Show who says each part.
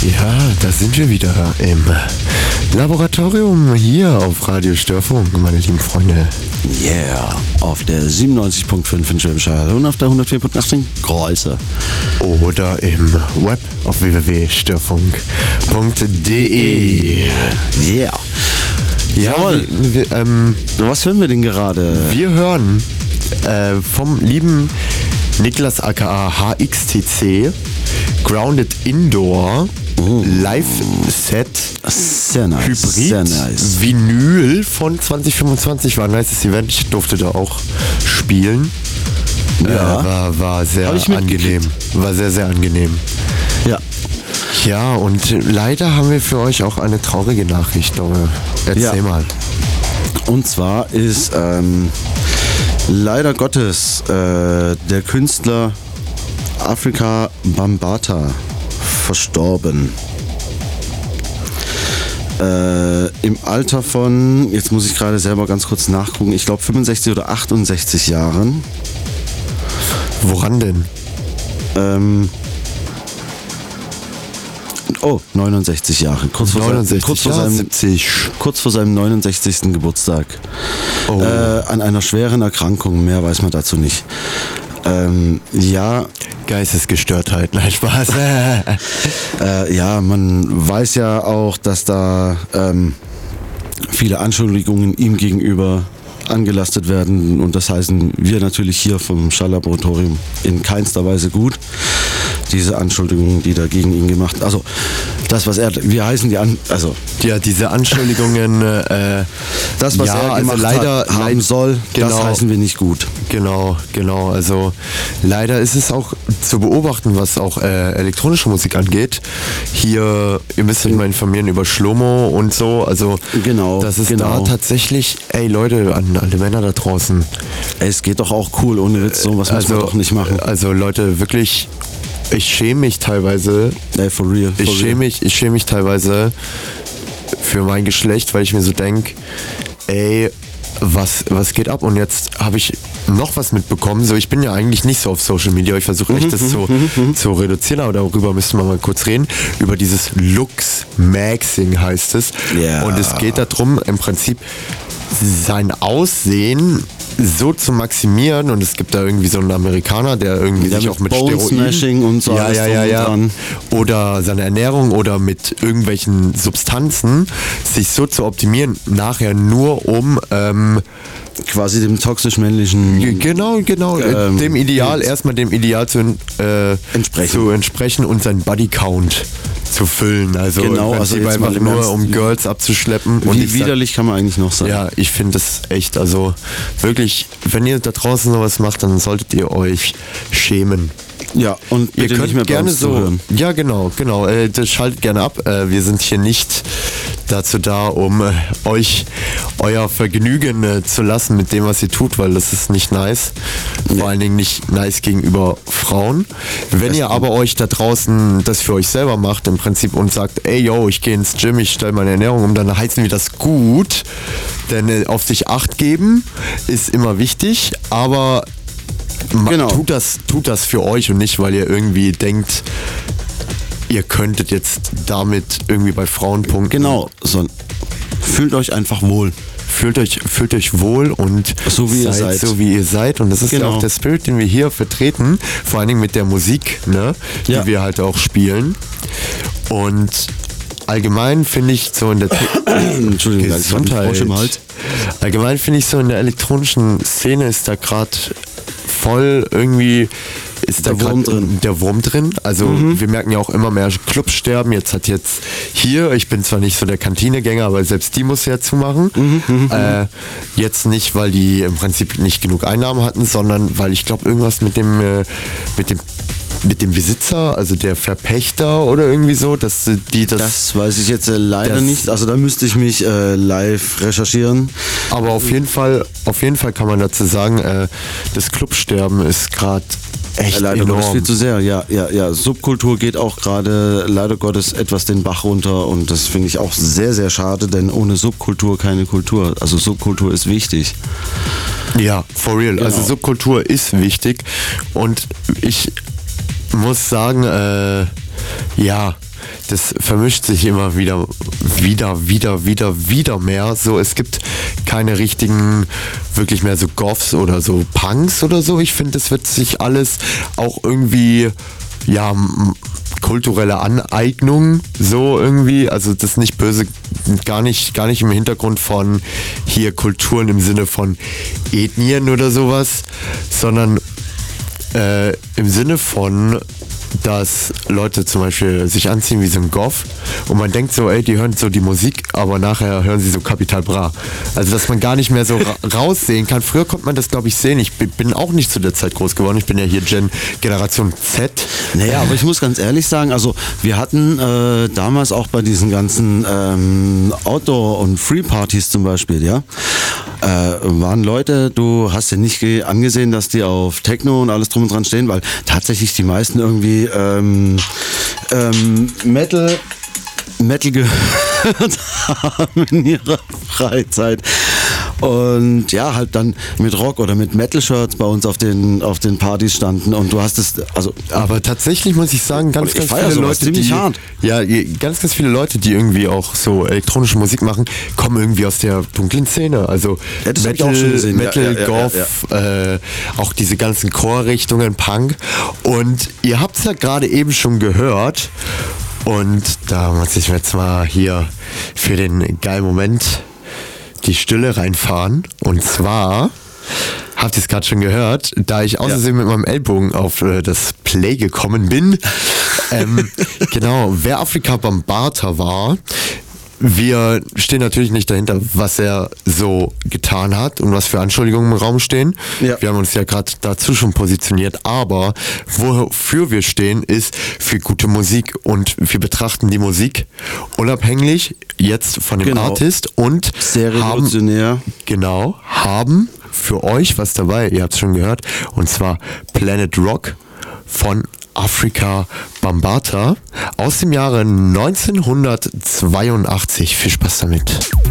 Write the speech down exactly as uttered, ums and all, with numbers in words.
Speaker 1: Ja, da sind wir wieder im Laboratorium hier auf Radio Störfunk, meine lieben Freunde.
Speaker 2: Yeah, auf der siebenundneunzig Komma fünf in Schwäbisch Hall und auf der hundertvier Komma acht in Kreuze.
Speaker 1: Oder im Web auf w w w punkt störfunk punkt d e.
Speaker 2: Yeah.
Speaker 1: Jawohl. Wir, ähm,
Speaker 2: Was hören wir denn gerade?
Speaker 1: Wir hören äh, vom lieben Niklas aka H X T C Grounded Indoor
Speaker 2: Oh.
Speaker 1: Live-Set
Speaker 2: Sehr nice.
Speaker 1: Hybrid
Speaker 2: Sehr nice.
Speaker 1: Vinyl von zwanzig fünfundzwanzig. War ein nices Event. Ich durfte da auch spielen.
Speaker 2: Ja.
Speaker 1: Äh, war, war sehr
Speaker 2: Hab ich
Speaker 1: angenehm. War sehr, sehr angenehm.
Speaker 2: Ja.
Speaker 1: Ja, und leider haben wir für euch auch eine traurige Nachricht. Dore. Erzähl
Speaker 2: Ja.
Speaker 1: mal.
Speaker 2: Und zwar ist ähm, leider Gottes äh, der Künstler Afrika Bambaataa verstorben. Äh, Im Alter von, jetzt muss ich gerade selber ganz kurz nachgucken, ich glaube fünfundsechzig oder achtundsechzig Jahren.
Speaker 1: Woran denn?
Speaker 2: Ähm, oh, neunundsechzig Jahre. Kurz vor,
Speaker 1: neunundsechzig,
Speaker 2: seinem, kurz vor,
Speaker 1: ja,
Speaker 2: seinem,
Speaker 1: siebzig.
Speaker 2: kurz vor seinem neunundsechzigsten Geburtstag.
Speaker 1: Oh.
Speaker 2: Äh, an einer schweren Erkrankung, mehr weiß man dazu nicht. Ähm, ja,
Speaker 1: Geistesgestörtheit, nein, Spaß.
Speaker 2: äh, ja, man weiß ja auch, dass da ähm, viele Anschuldigungen ihm gegenüber angelastet werden und das heißen wir natürlich hier vom Schalllaboratorium in keinster Weise gut. Diese Anschuldigungen, die da gegen ihn gemacht, also das, was er, wir heißen die an, also
Speaker 1: Ja, diese Anschuldigungen, äh,
Speaker 2: das, was
Speaker 1: ja,
Speaker 2: er
Speaker 1: also
Speaker 2: gemacht
Speaker 1: leider,
Speaker 2: hat, haben
Speaker 1: leid-
Speaker 2: soll,
Speaker 1: genau.
Speaker 2: das heißen wir nicht gut.
Speaker 1: Genau, genau. Also leider ist es auch zu beobachten, was auch äh, elektronische Musik angeht. Hier, ihr müsst euch mal informieren über Shlomo und so. Also
Speaker 2: Genau,
Speaker 1: das ist
Speaker 2: genau.
Speaker 1: da tatsächlich, ey Leute, an alle Männer da draußen.
Speaker 2: Es geht doch auch cool, ohne Witz, so was muss
Speaker 1: Also,
Speaker 2: man doch nicht machen.
Speaker 1: Also Leute, wirklich, ich schäme mich teilweise.
Speaker 2: Ey, for real. For
Speaker 1: Ich
Speaker 2: real.
Speaker 1: schäme mich, ich schäme mich teilweise für mein Geschlecht, weil ich mir so denke, ey, was, was geht ab? Und jetzt habe ich noch was mitbekommen. So, ich bin ja eigentlich nicht so auf Social Media. Ich versuche echt das zu, zu reduzieren, aber darüber müssten wir mal kurz reden. Über dieses Lux-Maxing heißt es.
Speaker 2: Ja.
Speaker 1: Und es geht darum, im Prinzip sein Aussehen so zu maximieren, und es gibt da irgendwie so einen Amerikaner, der irgendwie
Speaker 2: Ja,
Speaker 1: sich
Speaker 2: mit
Speaker 1: auch mit
Speaker 2: Bone
Speaker 1: Steroiden
Speaker 2: Smashing und so
Speaker 1: ja,
Speaker 2: alles
Speaker 1: ja,
Speaker 2: drum
Speaker 1: ja,
Speaker 2: und
Speaker 1: ja.
Speaker 2: dran.
Speaker 1: Oder seine Ernährung oder mit irgendwelchen Substanzen sich so zu optimieren, nachher nur um ähm,
Speaker 2: Quasi dem toxisch-männlichen
Speaker 1: Ge- Genau, genau.
Speaker 2: Ähm,
Speaker 1: dem Ideal,
Speaker 2: jetzt.
Speaker 1: erstmal dem Ideal zu, äh,
Speaker 2: Entsprechen.
Speaker 1: zu entsprechen und seinen Bodycount zu füllen. Also
Speaker 2: Genau,
Speaker 1: im
Speaker 2: also
Speaker 1: Prinzip
Speaker 2: jetzt mal
Speaker 1: einfach
Speaker 2: im
Speaker 1: nur,
Speaker 2: Ernst,
Speaker 1: um
Speaker 2: wie-
Speaker 1: Girls abzuschleppen. Und
Speaker 2: Wie
Speaker 1: ich sag-
Speaker 2: widerlich kann man eigentlich noch sein?
Speaker 1: Ja, ich finde das echt, also wirklich, wenn ihr da draußen sowas macht, dann solltet ihr euch schämen.
Speaker 2: Ja, und
Speaker 1: Ihr
Speaker 2: bitte
Speaker 1: könnt
Speaker 2: nicht mehr bei
Speaker 1: gerne
Speaker 2: uns
Speaker 1: so.
Speaker 2: zuhören.
Speaker 1: Ja, genau, genau. Äh, das schaltet gerne ab. Äh, wir sind hier nicht dazu da, um äh, euch euer Vergnügen äh, zu lassen mit dem, was ihr tut, weil das ist nicht nice. Vor allen Dingen nicht nice gegenüber Frauen. Wenn ihr aber euch da draußen das für euch selber macht im Prinzip und sagt, ey yo, ich gehe ins Gym, ich stelle meine Ernährung um, dann heißen wir das gut. Denn äh, auf sich Acht geben ist immer wichtig, aber Ma-
Speaker 2: Genau.
Speaker 1: Tut das, tut das für euch und nicht, weil ihr irgendwie denkt, ihr könntet jetzt damit irgendwie bei Frauen punkten.
Speaker 2: Genau, so, fühlt euch einfach wohl.
Speaker 1: Fühlt euch, fühlt euch wohl und
Speaker 2: So wie ihr seid.
Speaker 1: so wie ihr seid. Und das ist ja
Speaker 2: Genau.
Speaker 1: auch der Spirit, den wir hier vertreten, vor allen Dingen mit der Musik, ne, die
Speaker 2: Ja.
Speaker 1: wir halt auch spielen. Und allgemein finde ich so in der
Speaker 2: Entschuldigung, ich hab einen Frosch im Hals.
Speaker 1: Allgemein finde ich so in der elektronischen Szene ist da gerade voll irgendwie ist
Speaker 2: Der
Speaker 1: da grad
Speaker 2: Wurm drin.
Speaker 1: Der Wurm drin. Also
Speaker 2: Mhm.
Speaker 1: wir merken ja auch immer mehr Clubs sterben. Jetzt hat jetzt hier, ich bin zwar nicht so der Kantinegänger, aber selbst die muss ja zumachen.
Speaker 2: Mhm,
Speaker 1: äh, jetzt nicht, weil die im Prinzip nicht genug Einnahmen hatten, sondern weil ich glaube irgendwas mit dem äh, mit dem mit dem Besitzer, also der Verpächter oder irgendwie so, dass äh, die das,
Speaker 2: Das weiß ich jetzt äh, leider
Speaker 1: Das-
Speaker 2: nicht. Also da müsste ich mich äh, live recherchieren.
Speaker 1: aber auf jeden Fall, auf jeden Fall kann man dazu sagen, äh, das Clubsterben ist gerade echt
Speaker 2: Äh, leider Gottes
Speaker 1: enorm.
Speaker 2: viel zu sehr. Ja, ja, ja. Subkultur geht auch gerade leider Gottes etwas den Bach runter und das finde ich auch sehr, sehr schade, denn ohne Subkultur keine Kultur. Also Subkultur ist wichtig.
Speaker 1: Ja, for real. Also
Speaker 2: Genau.
Speaker 1: Subkultur ist wichtig und ich muss sagen, äh, ja, das vermischt sich immer wieder, wieder, wieder, wieder, wieder mehr. So, es gibt keine richtigen, wirklich mehr so Goths oder so Punks oder so. Ich finde, es wird sich alles auch irgendwie, ja, kulturelle Aneignung, so irgendwie, also das ist nicht böse, gar nicht, gar nicht im Hintergrund von hier Kulturen im Sinne von Ethnien oder sowas, sondern äh, im Sinne von, dass Leute zum Beispiel sich anziehen wie so ein Goth und man denkt so, ey, die hören so die Musik, aber nachher hören sie so Capital Bra. Also, dass man gar nicht mehr so ra- raussehen kann. Früher konnte man das, glaube ich, sehen. Ich bin, bin auch nicht zu der Zeit groß geworden. Ich bin ja hier Gen Generation Z.
Speaker 2: Naja, aber ich muss ganz ehrlich sagen, also wir hatten äh, damals auch bei diesen ganzen ähm, Outdoor- und Free-Partys zum Beispiel, ja, äh, waren Leute, du hast ja nicht ge- angesehen, dass die auf Techno und alles drum und dran stehen, weil tatsächlich die meisten irgendwie ähm, ähm, Metal Metal gehört haben in ihrer Freizeit und ja, halt dann mit Rock oder mit Metal-Shirts bei uns auf den, auf den Partys standen und du hast es, also...
Speaker 1: Aber tatsächlich muss ich sagen, ganz,
Speaker 2: ich
Speaker 1: ganz
Speaker 2: feier
Speaker 1: viele
Speaker 2: sowas
Speaker 1: Leute,
Speaker 2: ziemlich
Speaker 1: die,
Speaker 2: hart.
Speaker 1: ja, ganz, ganz viele Leute, die irgendwie auch so elektronische Musik machen, kommen irgendwie aus der dunklen Szene. Also
Speaker 2: Ja, das hab ich
Speaker 1: Metal,
Speaker 2: auch schon gesehen.
Speaker 1: Metal,
Speaker 2: Ja, ja, ja,
Speaker 1: Goth,
Speaker 2: ja,
Speaker 1: Äh, auch diese ganzen Chorrichtungen, Punk. Und ihr habt es ja gerade eben schon gehört. Und da muss ich mir jetzt mal hier für den geilen Moment die Stille reinfahren. Und zwar, habt ihr es gerade schon gehört, da ich aus Versehen mit meinem Ellbogen auf äh, das Play gekommen bin. ähm, genau, wer Afrika Bambaataa war, wir stehen natürlich nicht dahinter, was er so getan hat und was für Anschuldigungen im Raum stehen.
Speaker 2: Ja.
Speaker 1: Wir haben uns ja gerade dazu schon positioniert, aber wofür wir stehen, ist für gute Musik und wir betrachten die Musik unabhängig jetzt von dem
Speaker 2: Genau.
Speaker 1: Artist und
Speaker 2: Sehr
Speaker 1: haben,
Speaker 2: revolutionär.
Speaker 1: genau, haben für euch was dabei, ihr habt es schon gehört, und zwar Planet Rock von Afrika Bambaataa aus dem Jahre neunzehnhundertzweiundachtzig. Viel Spaß damit.